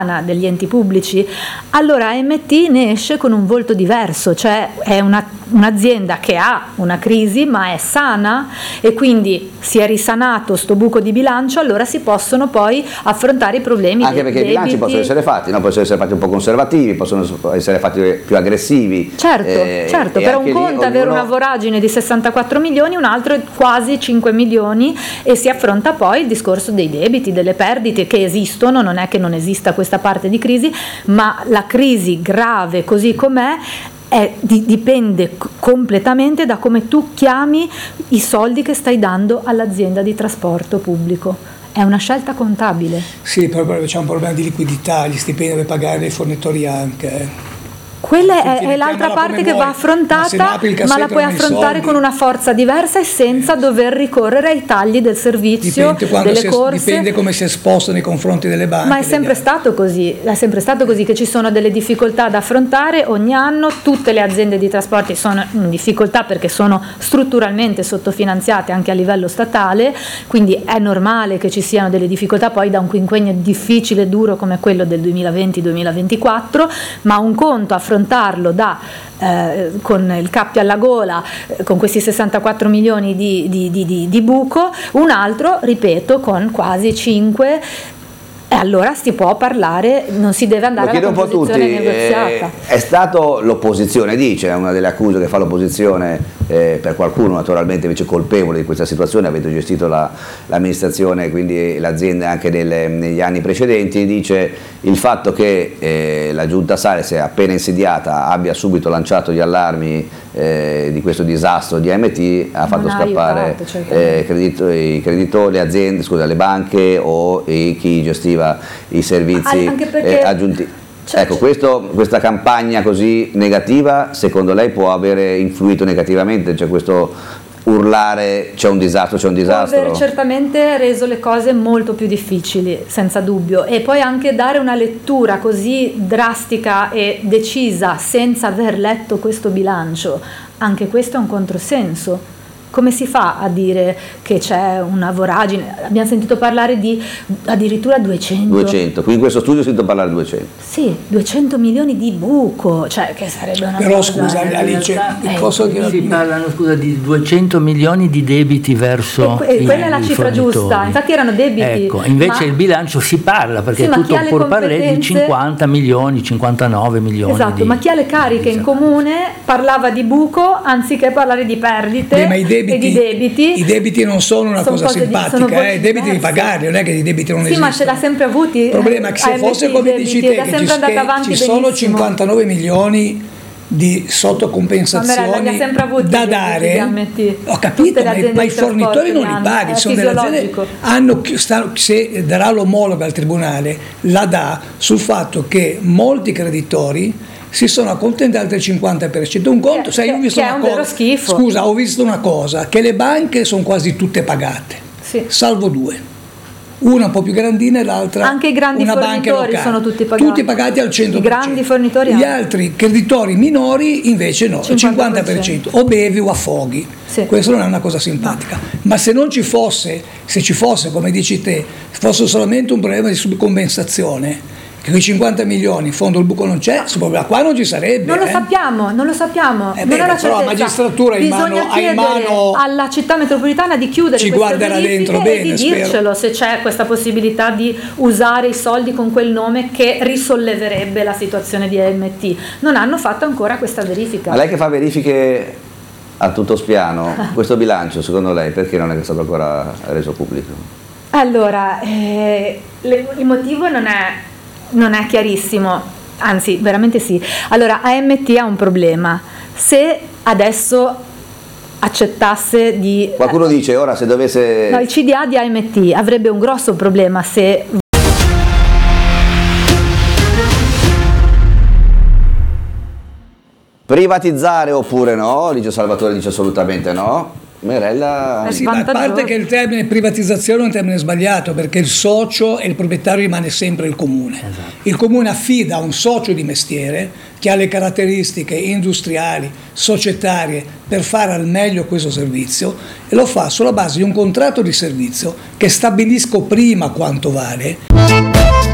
degli enti pubblici, allora AMT ne esce con un volto diverso, cioè è un'azienda che ha una crisi ma è sana, e quindi si è risanato sto buco di bilancio, allora si possono poi affrontare i problemi. Anche perché i bilanci possono essere fatti, no? Possono essere fatti un po' conservativi, possono essere fatti più aggressivi. Certo, però un conto è avere una voragine di 64 milioni, un altro è quasi 5 milioni, e si affronta poi il discorso dei debiti, delle perdite che esistono, non è che non esista questa parte di crisi, ma la crisi grave così com'è dipende completamente da come tu chiami i soldi che stai dando all'azienda di trasporto pubblico. È una scelta contabile. Sì, proprio c'è un problema di liquidità, gli stipendi deve pagare i fornitori anche. Quella è l'altra parte che va affrontata, ma la puoi affrontare con una forza diversa e senza dover ricorrere ai tagli del servizio, delle corse. Dipende come si è esposto nei confronti delle banche. Ma è sempre stato così, che ci sono delle difficoltà da affrontare ogni anno. Tutte le aziende di trasporti sono in difficoltà perché sono strutturalmente sottofinanziate anche a livello statale, quindi è normale che ci siano delle difficoltà poi da un quinquennio difficile e duro come quello del 2020-2024, ma un conto affrontarlo con il cappio alla gola, con questi 64 milioni di buco, un altro, ripeto, con quasi 5, e allora si può parlare, non si deve andare alla composizione negoziata. È stato l'opposizione, dice, è una delle accuse che fa l'opposizione, per qualcuno naturalmente invece colpevole di questa situazione, avete gestito l'amministrazione, quindi l'azienda anche negli anni precedenti, dice il fatto che la giunta Salis, appena insediata, abbia subito lanciato gli allarmi di questo disastro di AMT, ha fatto scappare i creditori, le aziende, le banche o chi gestiva i servizi aggiuntivi. Ecco, questa campagna così negativa secondo lei può avere influito negativamente? Cioè questo urlare c'è un disastro? Può aver certamente reso le cose molto più difficili, senza dubbio, e poi anche dare una lettura così drastica e decisa senza aver letto questo bilancio, anche questo è un controsenso. Come si fa a dire che c'è una voragine? Abbiamo sentito parlare di addirittura 200, qui in questo studio ho sentito parlare di 200. Sì, 200 milioni di buco, cioè che sarebbe una però cosa, scusa Alice, posso dire, si parlano di 200 milioni di debiti verso quella è la cifra giusta, infatti erano debiti. Ecco, invece il bilancio si parla perché è tutto un porparlè di 50 milioni, 59 milioni. Esatto, ma chi ha le cariche in comune parlava di buco anziché parlare di perdite. Ma i debiti non sono una cosa simpatica, i debiti devi pagarli, non è che i debiti non esistono. Sì, ma ce l'ha sempre avuti. Il problema è che se fosse come dici te, che ci sono 59 milioni di sottocompensazioni da dare, ho capito, ma i fornitori non li paghi, sono delle aziende se darà l'omologo al tribunale, la dà sul fatto che molti creditori si sono accontentati del 50%. Un conto, io ho visto una cosa, schifo. Scusa, ho visto una cosa, che le banche sono quasi tutte pagate, salvo due. Una un po' più grandina e l'altra anche i grandi fornitori sono tutti pagati al 100%. I grandi fornitori gli altri creditori minori invece no, 50%. O bevi o affoghi. Questo non è una cosa simpatica, ma se ci fosse come dici te, fosse solamente un problema di subcompensazione, che quei 50 milioni in fondo il buco non c'è, questo problema qua non ci sarebbe. Non lo sappiamo. Non però la magistratura ha in mano alla città metropolitana di chiudere ci queste guarderà dentro bene, e di dircelo se c'è questa possibilità di usare i soldi con quel nome che risolleverebbe la situazione di AMT. Non hanno fatto ancora questa verifica. Ma lei che fa verifiche a tutto spiano, questo bilancio secondo lei perché non è stato ancora reso pubblico? Allora, il motivo non è chiarissimo, anzi veramente sì. Allora, AMT ha un problema. Se adesso accettasse di... Qualcuno dice ora se dovesse... No, il CDA di AMT avrebbe un grosso problema se... Privatizzare oppure no? Dice Salvatore, dice assolutamente no. Merella... Sì, ma a parte che il termine privatizzazione è un termine sbagliato, perché il socio e il proprietario rimane sempre il comune. Esatto. Il comune affida a un socio di mestiere che ha le caratteristiche industriali, societarie per fare al meglio questo servizio, e lo fa sulla base di un contratto di servizio che stabilisco prima quanto vale